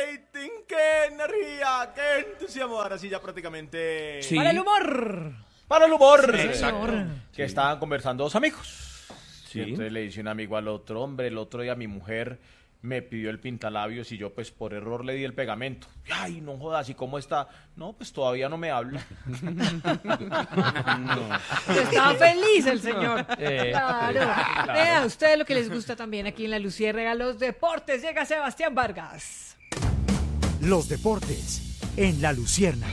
rating, qué energía, qué entusiasmo. Ahora sí, ya prácticamente... Sí. Para el humor. Para el humor. Sí, Exacto. señor. Que estaban conversando dos amigos. Sí. Y entonces le dice un amigo al otro, hombre, el otro día mi mujer me pidió el pintalabios y yo pues por error le di el pegamento. Ay, no jodas, ¿y cómo está? No, pues todavía no me habla. Estaba feliz el señor. Claro. Vea, a ustedes lo que les gusta también aquí en La Luciérnaga, los deportes. Llega Sebastián Vargas. Los deportes en La Luciérnaga.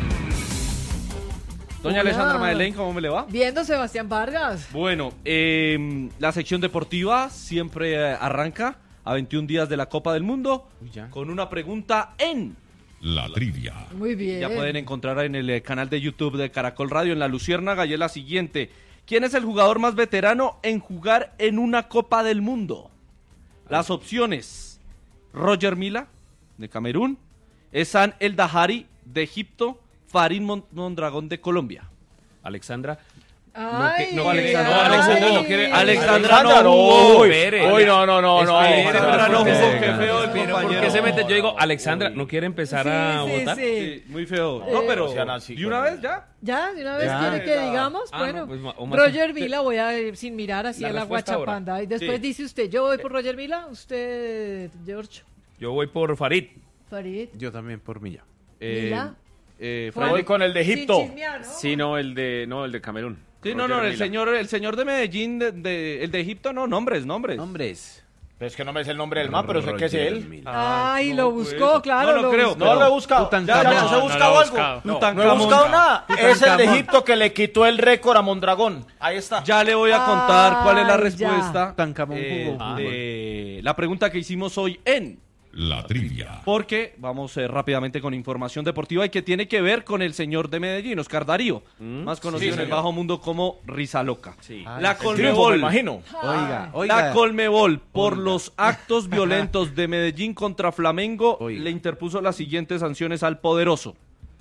Doña Hola. Alessandra Madeleine, ¿cómo me le va? Viendo Sebastián Vargas. Bueno, la sección deportiva siempre arranca a 21 días de la Copa del Mundo con una pregunta en... La trivia. Muy bien. Ya pueden encontrar en el canal de YouTube de Caracol Radio en La Luciérnaga y es la siguiente. ¿Quién es el jugador más veterano en jugar en una Copa del Mundo? Las opciones: Roger Mila, de Camerún, Ehsan El Dahari, de Egipto, Farid Mondragón, de Colombia. Alexandra. Ay, no quiere- ay. no, Alexandra no quiere- Alexandra no no, jugó. uy, espere. uy, no, Alexandra no jugó, Espere, qué feo el pero ¿por compañero. qué se mete? Yo digo, Alexandra, ¿no quiere empezar a Sí, votar? sí. Sí, muy feo. No, pero sean así ¿y una con vez él. ya? ¿Ya? ¿De una vez Ya. quiere que digamos? Ah, Bueno, no, pues, o más- Roger Mila, voy a ir sin mirar así La a la respuesta ahora. guachapanda. Y después Sí. dice usted, yo voy por Roger Mila, usted, George, Yo voy por Farid. Farid, Yo también por Milla. Mila. Voy con el de Egipto. Sin chismear, ¿no? Sí, no, el de Camerún. Sí, no, Roger Mila. el señor de Medellín, el de Egipto, no, nombres. Hombres. Pero es que no me sé el nombre del man, pero sé que es él. Ay, no, lo pues. buscó, claro. No lo creo. buscó. No lo he buscado. Tutankamón. Ya, no se ha buscado algo. No he buscado nada. Es el de Egipto que le quitó el récord a Mondragón. Ahí está. Ya le voy a contar cuál es la Ay, respuesta Tutankamón jugó. de la pregunta que hicimos hoy en... La trivia. Porque vamos rápidamente con información deportiva y que tiene que ver con el señor de Medellín, Oscar Darío, más conocido Sí, en el señor. bajo mundo como Risa Loca. Sí. La El triunfo, me Colmebol, imagino. Oiga. la Colmebol, por los actos violentos de Medellín contra Flamengo, Oiga. le interpuso las siguientes sanciones al poderoso.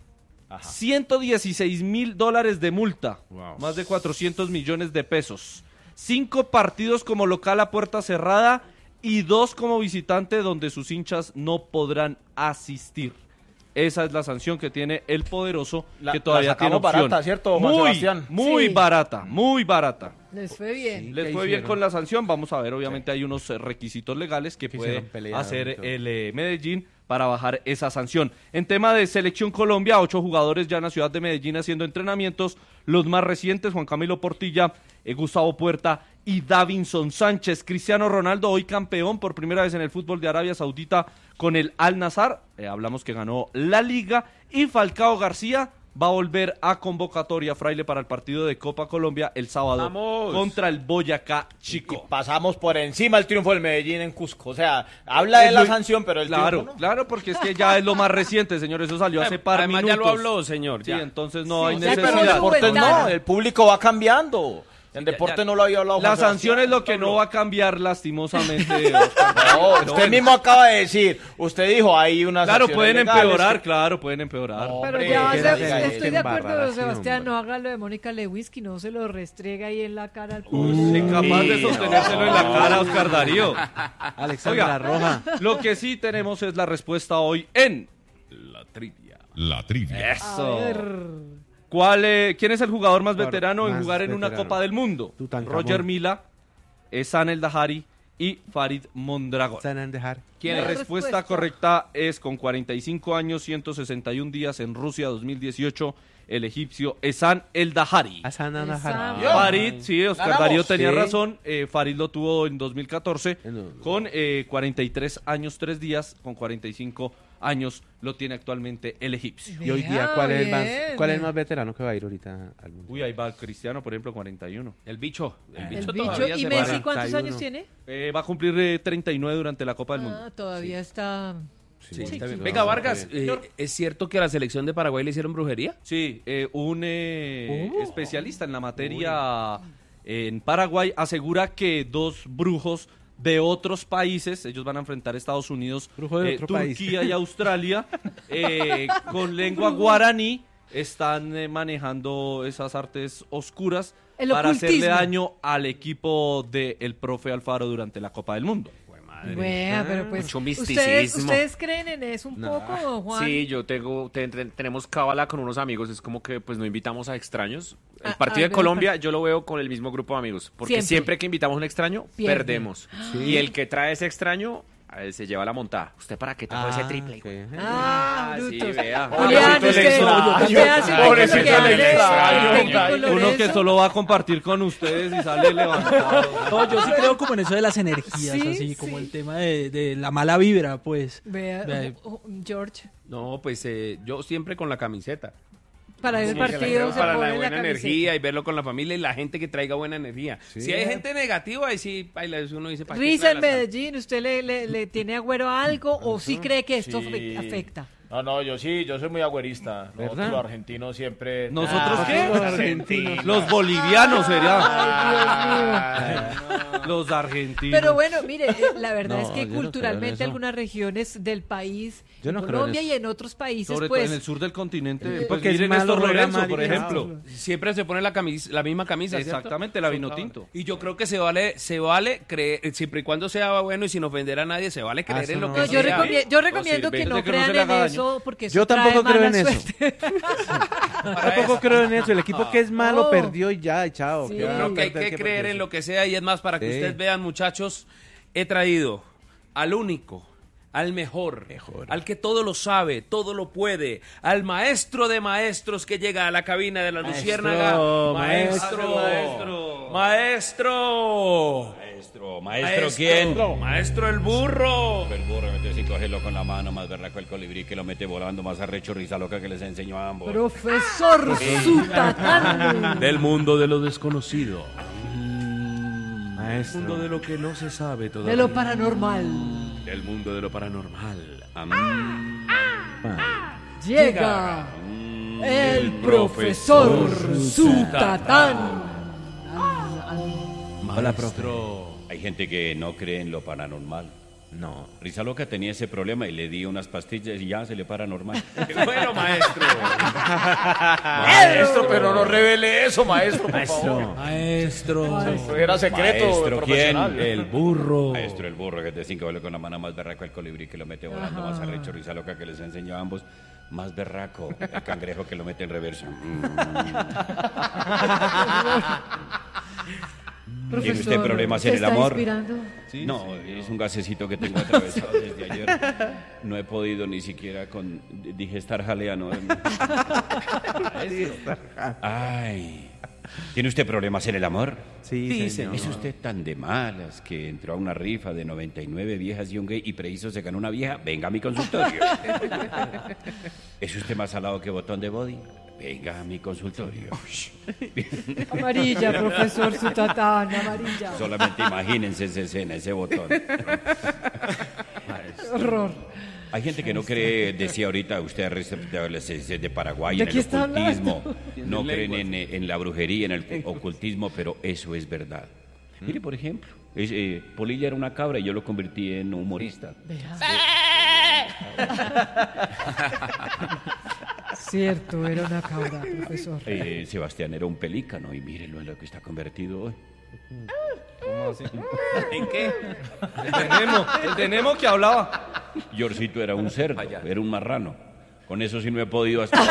$116,000 de multa, Wow. más de 400 millones de pesos. 5 partidos como local a puerta cerrada y 2 como visitante donde sus hinchas no podrán asistir. Esa es la sanción que tiene el poderoso, La- que todavía la tiene sacamos opción. barata, ¿cierto, Juan Sebastián? Muy Sí. barata, muy barata. Les fue bien. Les ¿qué fue bien hicieron? con la sanción. Vamos a ver, obviamente hay unos requisitos legales que puede hicieron? Pelearon hacer y todo. el Medellín para bajar esa sanción. En tema de Selección Colombia, 8 jugadores ya en la ciudad de Medellín haciendo entrenamientos. Los más recientes, Juan Camilo Portilla, Gustavo Puerta y Davinson Sánchez. Cristiano Ronaldo, hoy campeón por primera vez en el fútbol de Arabia Saudita con el Al Nassr. Hablamos que ganó la Liga. Y Falcao García va a volver a convocatoria, Fraile, para el partido de Copa Colombia el sábado ¡Vamos! contra el Boyacá Y Chico. pasamos por encima el triunfo del Medellín en Cusco. O sea, habla de Es la lo- sanción, pero el Claro, triunfo no. claro, porque es que ya es lo más reciente, señor. Eso salió hace par Además minutos. ya lo habló, señor. Sí, ya. entonces no hay Sí, pero Pero en necesidad. luego- deportes no, Ventana. el público va cambiando. En deporte ya. no lo había hablado. La Juan sanción Sebastián. es lo que no va a cambiar lastimosamente. Oscar. No, usted mismo acaba de decir, usted dijo hay una Claro, pueden empeorar, claro, pueden empeorar. No. Pero Hombre, ya, que se- diga estoy de eso. acuerdo, Embarrar Sebastián, así, no haga lo de Mónica Lewinsky, no se lo restrega ahí en la cara al pobre. Incapaz de sostenérselo en la cara, Oscar Darío. Alexandra Oiga, Roja. Lo que sí tenemos es la respuesta hoy en La trivia. La trivia. Eso. A ver. ¿Quién es el jugador más Jugador veterano en más jugar en una veterano. Copa del Mundo? Tutankamón. Roger Mila, Ehsan El Dahari y Farid Mondragón. Están en dejar. La La respuesta respuesta. correcta es con 45 años, 161 días en Rusia 2018, el egipcio Ehsan El Dahari. Hasan a dejar. Ehsan. Yo. Farid, sí, Oscar Ganamos. Darío tenía Sí. razón. Farid lo tuvo en 2014 No. con 43 años, 3 días. Con 45 años lo tiene actualmente el egipcio. Y hoy día, Vea, ¿cuál es bien. el más veterano que va a ir ahorita al mundo? Uy, ahí va Cristiano, por ejemplo, 41. El bicho. El bicho, El bicho. todavía ¿Y se Messi para. cuántos 41. años tiene? Va a cumplir 39 durante la Copa del Mundo. Ah, todavía está... Sí, Sí, está bien. sí. Venga, Vargas, Señor. ¿es cierto que a la selección de Paraguay le hicieron brujería? Sí, un especialista en la materia en Paraguay asegura que 2 brujos de otros países, ellos van a enfrentar a Estados Unidos, Brujo de otro país. Turquía y Australia, con lengua guaraní, están manejando esas artes oscuras El para hacerle ocultismo. daño al equipo del profe Alfaro durante la Copa del Mundo. Bueno, pero pues Mucho ¿ustedes, misticismo. ¿ustedes creen en eso un poco, don Juan? Sí, tenemos cábala con unos amigos, es como que pues no invitamos a extraños. El Ah, partido ah, de Colombia yo lo veo con el mismo grupo de amigos, porque siempre que invitamos a un extraño, Pierde. perdemos. Y el que trae ese extraño se lleva la montada. ¿Usted para qué trajo ese triple? Ah, sí, brutos. vea. Julián, Pobrecito el usted extraño. hace Pobrecito que el hable extraño. el técnico Uno que Lorenzo. solo va a compartir con ustedes y sale levantado. No, yo sí creo como en eso de las energías, Sí, así, como sí. el tema de la mala vibra, pues. Vea, Vea. George, No, pues yo siempre con la camiseta. para el Sí, partido se para pone la buena camiseta. energía y verlo con la familia y la gente que traiga buena energía. Si hay gente negativa, ahí sí, uno dice, ¿para qué Risa en traerla? Medellín, ¿usted le tiene agüero a algo o sí cree que esto Sí. afecta? No, yo soy muy agüerista. Nosotros ¿Verdad? los argentinos siempre... ¿Nosotros qué? Los argentinos. Los bolivianos sería. Ay, Dios mío. Los argentinos. Pero bueno, mire, la verdad No, es que yo no creo en culturalmente eso. algunas regiones del país, Yo en no creo en Colombia eso. y en otros países, Sobre todo pues... en el sur del continente. Pues porque es miren malo Néstor ver Lorenzo, por amarillo. ejemplo. Siempre se pone la misma camisa, ¿cierto? Exactamente, la vino tinto. Y yo creo que se vale creer, siempre y cuando sea bueno y sin ofender a nadie, se vale creer eso en lo no. que No, sea. yo recomiendo sirve. que no Desde que no se crean le haga en daño. eso porque eso Yo tampoco trae creo mala en eso. suerte. Tampoco creo en eso. El equipo que es malo Oh. perdió y ya, chao. Sí. ¿Qué Yo va a creo que hay perder que que creer perdió? en lo que sea y es más, para que Sí. ustedes vean, muchachos, he traído al único, al mejor, al que todo lo sabe, todo lo puede, al maestro de maestros que llega a la cabina de la Luciérnaga. maestro. Maestro. ¿Maestro quién? Maestro el burro. El burro mete 5 gelo con la mano, más berraco el colibrí que lo mete volando, más arrecho risa loca que les enseñó a ambos. Profesor Zutatán. Del mundo de lo desconocido. Maestro. Mundo de lo que no se sabe todavía. De lo paranormal. Del mundo de lo paranormal. Llega el profesor Zutatán. Hola, profe. Hay gente que no cree en lo paranormal. No. Risa loca tenía ese problema y le di unas pastillas y ya se le paranormal. Bueno, maestro. Maestro, pero no revele eso, maestro, por favor. Maestro. Era secreto Maestro, profesional. ¿quién? El burro. Maestro el burro que te 5 gelo con la mano, más berraco el colibrí que lo mete volando, más arrecho risa loca que les enseñó a ambos. Más berraco el cangrejo que lo mete en reverso. ¿Tiene usted problemas en el amor? No, es un gasecito que tengo atravesado desde ayer. No he podido ni siquiera dije estar jaleano. Ay. ¿Tiene usted problemas en el amor? Sí, señor. ¿Es usted tan de malas que entró a una rifa de 99 viejas y un gay y preciso se ganó una vieja? Venga a mi consultorio. ¿Es usted más salado que botón de body? Venga a mi consultorio. Amarilla, profesor Zutatán, amarilla. Solamente imagínense esa escena, ese botón. Horror. Hay gente que no cree, decía ahorita usted de Paraguay, ¿De en qué el está ocultismo. hablando? No creen en la brujería, en el ocultismo, pero eso es verdad. Mire, por ejemplo, Polilla era una cabra y yo lo convertí en humorista. Cierto, era una cabra, profesor. Sebastián era un pelícano y mírenlo en lo que está convertido hoy. ¿En qué? El de Nemo que hablaba. Yorcito era un cerdo, era un marrano. Con eso sí no he podido hasta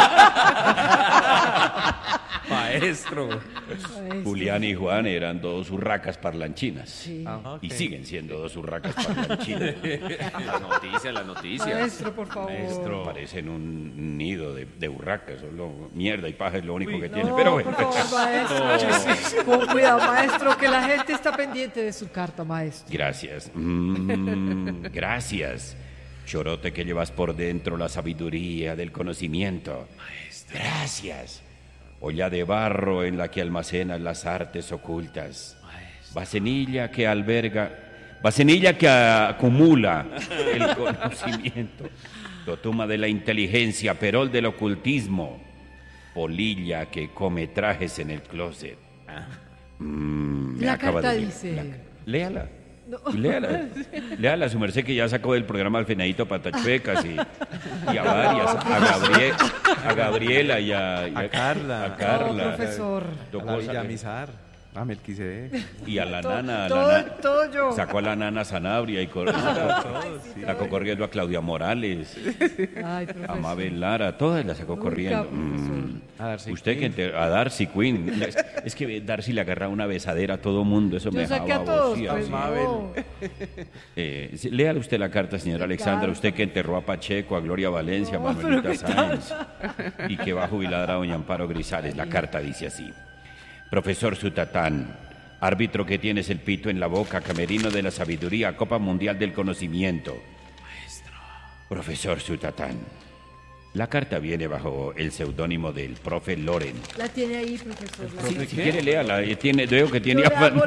ahora. Maestro. Julián y Juan eran dos urracas parlanchinas. Sí. Y siguen siendo dos urracas parlanchinas. La noticia. Maestro, por favor. Parecen un nido de urracas. Solo mierda y paja es lo único que No, tienen. Pero bueno. por favor, maestro. Con cuidado, maestro, que la gente está pendiente de su carta, maestro. Gracias. Gracias. Chorote que llevas por dentro la sabiduría del conocimiento. Gracias. Olla de barro en la que almacenas las artes ocultas. Vasenilla que acumula el conocimiento. Totuma de la inteligencia, perol del ocultismo. Polilla que come trajes en el closet. Me La acaba carta de dice... Léala. Y léala, su merced que ya sacó del programa al Fenadito Patachuecas y a varias, a Gabriela y a Carla. A Carla. No, profesor. Tocó A la sa- Villamizar. Ah, Melquisedec. Y a la Todo- nana, todo yo. sacó a la nana Sanabria y sacó corriendo a Claudia Morales, Ay, a profesor. Mabel Lara, todas las sacó Nunca, corriendo. profesor. A Darcy Usted que a Darcy Quinn, es que Darcy le agarra una besadera a todo mundo, eso me Yo dejaba saqué a todos, babosía, pues sí. no. Léale usted la carta, señora ¿Qué Alexandra, carta? usted que enterró a Pacheco, a Gloria Valencia, a No, Manuelita pero ¿qué Sáenz, y que va a jubilar a doña Amparo Grisales. La carta dice así: Profesor Sutatán, árbitro que tienes el pito en la boca, camerino de la sabiduría, Copa Mundial del Conocimiento. Maestro. Profesor Sutatán, la carta viene bajo el seudónimo del profe Loren. La tiene ahí, profesor. Si quiere, léala, veo que tiene Yo le hago